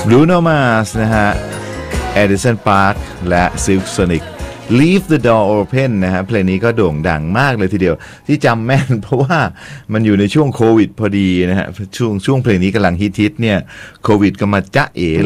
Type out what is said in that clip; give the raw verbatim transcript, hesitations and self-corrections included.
Bruno Mars นะฮะ Edison Park และ Silk Sonic Leave the Door Open นะฮะเพลงนี้ก็โด่งดังมากเลยทีเดียวที่จำแม่นเพราะว่ามันอยู่ในช่วงโควิดพอดีนะฮะช่วงช่วงเพลงนี้กำลังฮิตๆเนี่ยโควิดก็มาจ๊ะเอ๋